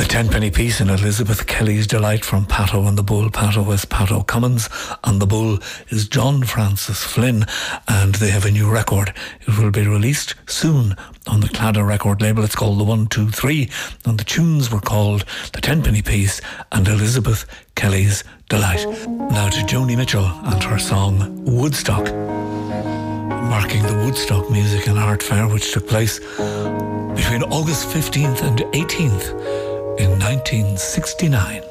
Tenpenny Piece and Elizabeth Kelly's Delight from Pato and the Bull. Pato is Pato Cummins and the Bull is John Francis Flynn, and they have a new record. It will be released soon on the Claddagh record label. It's called The 1, 2, 3, and the tunes were called The Tenpenny Piece and Elizabeth Kelly's Delight. Now to Joni Mitchell and her song Woodstock, marking the Woodstock Music and Art Fair, which took place between August 15th and 18th in 1969.